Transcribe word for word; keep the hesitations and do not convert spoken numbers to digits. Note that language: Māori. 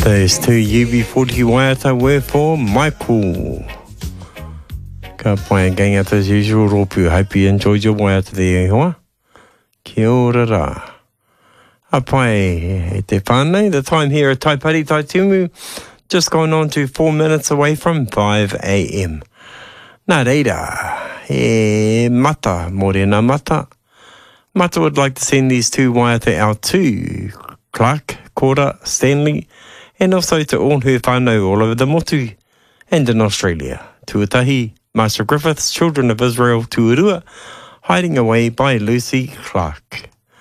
Those two U B forty waiata were for Michael. Ka pai gang out as usual, Ropu. Hope you enjoyed your waiata there, hoa? Kia ora ra. A pai e te whānei, the time here at Taipari Taitumu, just gone on to four minutes away from five a m. Nā reira, e mata, morena mata. Mata would like to send these two waiata out to Clark, Cora, Stanley, and also to all her whānau all over the motu and in Australia. Tuatahi, Master Griffiths, Children of Israel, Tuarua, Hiding Away by Lucy Clark.